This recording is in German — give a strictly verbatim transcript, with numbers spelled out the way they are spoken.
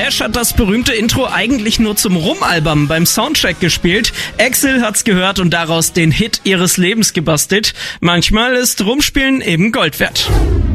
Slash hat das berühmte Intro eigentlich nur zum Rumalbern beim Soundcheck gespielt. Axel hat's gehört und daraus den Hit ihres Lebens gebastelt. Manchmal ist Rumspielen eben Gold wert.